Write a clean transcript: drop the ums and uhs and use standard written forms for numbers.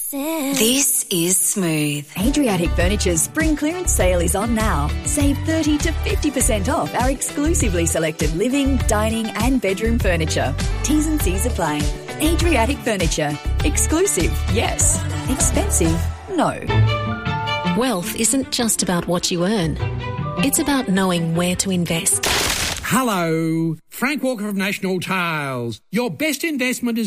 This is Smooth. Adriatic Furniture's spring clearance sale is on now. Save 30 to 50% off our exclusively selected living, dining and bedroom furniture. T's and C's apply. Adriatic Furniture. Exclusive, yes. Expensive, no. Wealth isn't just about what you earn. It's about knowing where to invest. Hello, Frank Walker of National Tiles. Your best investment is